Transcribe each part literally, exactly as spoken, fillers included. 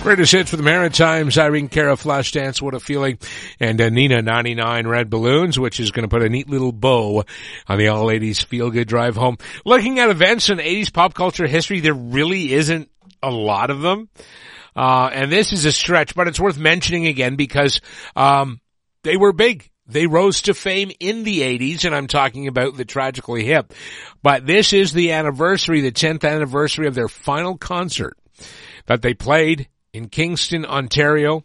Greatest hits for the Maritimes, Irene Cara, Flashdance, What a Feeling, and uh, Nina, ninety-nine Red Balloons, which is going to put a neat little bow on the all eighties feel-good drive home. Looking at events in eighties pop culture history, there really isn't a lot of them. Uh, and this is a stretch, but it's worth mentioning again because um they were big. They rose to fame in the eighties, and I'm talking about the Tragically Hip. But this is the anniversary, the tenth anniversary of their final concert that they played in Kingston, Ontario.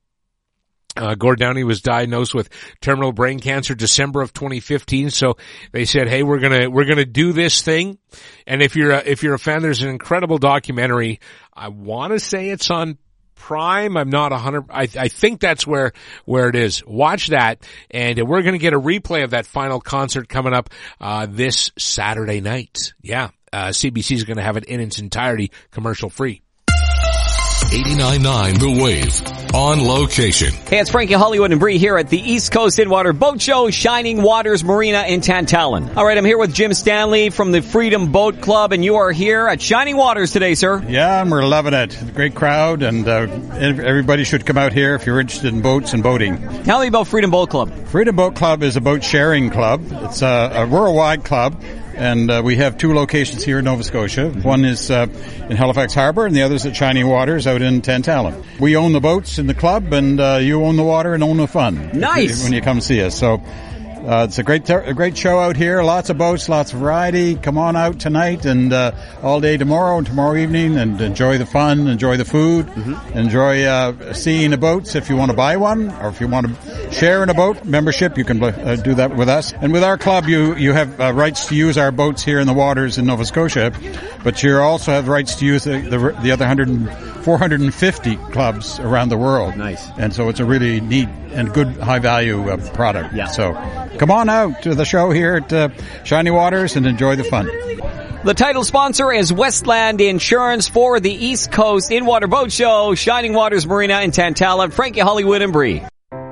Uh, Gord Downie was diagnosed with terminal brain cancer December of twenty fifteen. So they said, hey, we're gonna, we're gonna do this thing. And if you're a, if you're a fan, there's an incredible documentary. I want to say it's on Prime. I'm not a hundred. I, I think that's where, where it is. Watch that. And we're going to get a replay of that final concert coming up, uh, this Saturday night. Yeah. Uh, C B C is going to have it in its entirety commercial free. eighty-nine point nine The Wave, on location. Hey, it's Frankie Hollywood and Bree here at the East Coast In-Water Boat Show, Shining Waters Marina in Tantallon. All right, I'm here with Jim Stanley from the Freedom Boat Club, and you are here at Shining Waters today, sir. Yeah, and we're loving it. Great crowd, and uh, everybody should come out here if you're interested in boats and boating. Tell me about Freedom Boat Club. Freedom Boat Club is a boat sharing club. It's a, a worldwide club. And uh, we have two locations here in Nova Scotia. One is uh, in Halifax Harbour, and the other is at Shining Waters out in Tantallon. We own the boats in the club, and uh, you own the water and own the fun. Nice. When you come see us. So uh, it's a great a great show out here. Lots of boats, lots of variety. Come on out tonight and uh, all day tomorrow and tomorrow evening, and enjoy the fun, enjoy the food, mm-hmm. enjoy uh, seeing the boats if you want to buy one, or if you want to share in a boat membership, you can uh, do that with us. And with our club, you you have uh, rights to use our boats here in the waters in Nova Scotia, but you also have rights to use the the, the other one hundred, four hundred fifty clubs around the world. Nice. And so it's a really neat and good high value uh, product. Yeah. So come on out to the show here at uh, Shining Waters and enjoy the fun. The title sponsor is Westland Insurance for the East Coast In-Water Boat Show, Shining Waters Marina in Tantallon. Frankie Hollywood and Bree.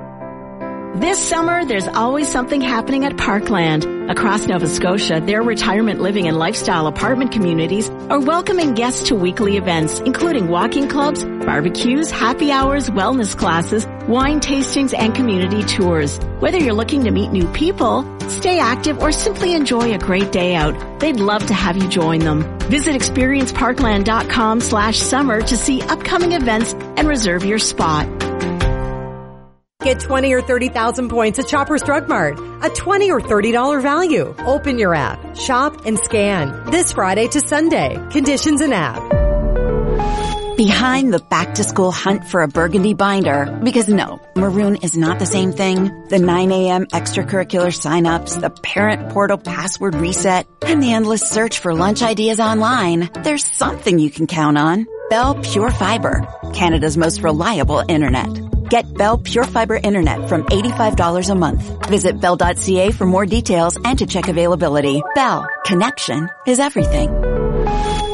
This summer, there's always something happening at Parkland. Across Nova Scotia, their retirement living and lifestyle apartment communities are welcoming guests to weekly events, including walking clubs, barbecues, happy hours, wellness classes, wine tastings, and community tours. Whether you're looking to meet new people, stay active, or simply enjoy a great day out, they'd love to have you join them. Visit experienceparkland.com slash summer to see upcoming events and reserve your spot. Get twenty or thirty thousand points at Shoppers Drug Mart. A twenty or thirty dollars value. Open your app, shop, and scan. This Friday to Sunday. Conditions and app. Behind the back-to-school hunt for a burgundy binder, because no, maroon is not the same thing. The nine a.m. extracurricular sign-ups, the parent portal password reset, and the endless search for lunch ideas online. There's something you can count on. Bell Pure Fiber, Canada's most reliable internet. Get Bell Pure Fiber Internet from eighty-five dollars a month. Visit bell dot c a for more details and to check availability. Bell. Connection is everything.